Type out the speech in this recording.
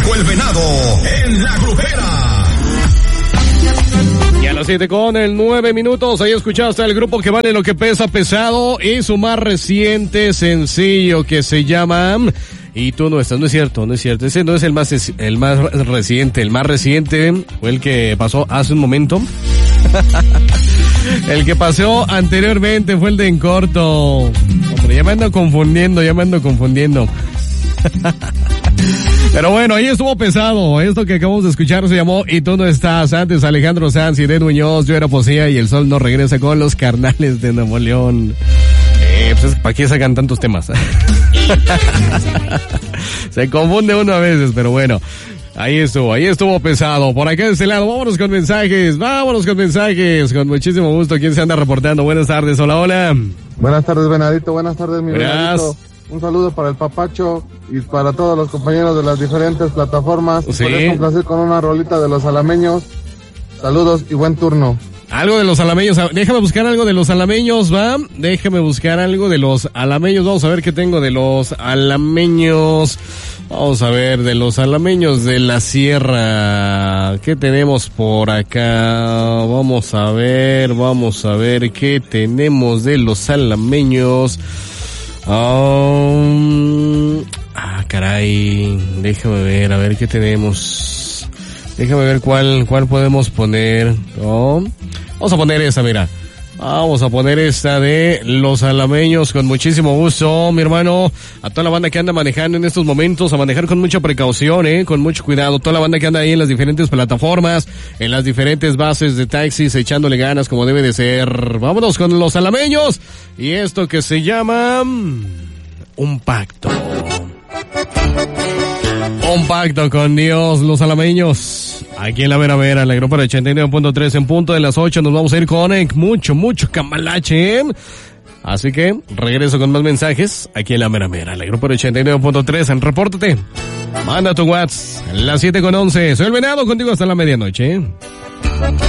Paco el Venado en La Grupera. Y a las 7:09, ahí escuchaste al grupo que vale lo que pesa pesado y su más reciente sencillo que se llama Y tú no estás. No es cierto, ese no es el más reciente. El más reciente fue el que pasó hace un momento. El que pasó anteriormente fue el de En Corto. Hombre, ya me ando confundiendo. Pero bueno, ahí estuvo pesado. Esto que acabamos de escuchar se llamó Y tú no estás. Antes Alejandro Sanz y Eden Muñoz, Yo era poesía y El sol no regresa con los Carnales de Nuevo León. Pues ¿para qué sacan tantos temas? Se confunde uno a veces, pero bueno. Ahí estuvo pesado. Por acá de este lado, vámonos con mensajes. Con muchísimo gusto. ¿Quién se anda reportando? Buenas tardes, hola. Buenas tardes, Venadito. Buenas tardes, mi Venadito. Un saludo para el Papacho y para todos los compañeros de las diferentes plataformas. Sí. Podés complacer con una rolita de los alameños. Saludos y buen turno. Algo de los alameños. Déjame buscar algo de los alameños, ¿va? Vamos a ver qué tengo de los alameños. Vamos a ver, de los alameños de la sierra. ¿Qué tenemos por acá? Vamos a ver qué tenemos de los alameños. Caray. Déjame ver, a ver qué tenemos. Déjame ver cuál podemos poner. Vamos a poner esa, mira. Vamos a poner esta de los alameños con muchísimo gusto, mi hermano. A toda la banda que anda manejando en estos momentos, a manejar con mucha precaución, con mucho cuidado. Toda la banda que anda ahí en las diferentes plataformas, en las diferentes bases de taxis, echándole ganas como debe de ser. Vámonos con los alameños y esto que se llama Un Pacto. Un pacto con Dios, los alameños. Aquí en la Vera, la Grupera 89.3 en punto de las 8. Nos vamos a ir con mucho cambalache. Así que regreso con más mensajes aquí en la Vera, la Grupera 89.3. Repórtate. Manda tu WhatsApp. Las 7:11. Soy el Venado contigo hasta la medianoche.